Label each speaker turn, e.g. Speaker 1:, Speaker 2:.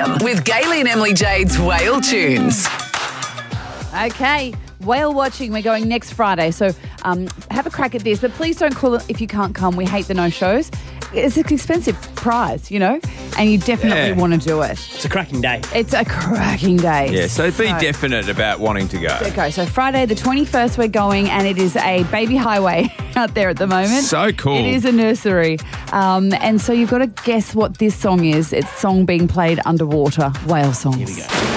Speaker 1: FM with Gayley and Emily Jade's Whale Tunes.
Speaker 2: Okay, whale watching. We're going next Friday, so have a crack at this. But please don't call it if you can't come. We hate the no-shows. It's an expensive prize, you know, and you definitely want to do it.
Speaker 3: It's a cracking day.
Speaker 2: It's a cracking day.
Speaker 4: Yeah, so be definite about wanting to go.
Speaker 2: Okay, so Friday the 21st we're going, and it is a baby highway out there at the moment.
Speaker 4: So cool.
Speaker 2: It is a nursery. And so you've got to guess what this song is. It's song being played underwater, whale songs.
Speaker 3: Here we go.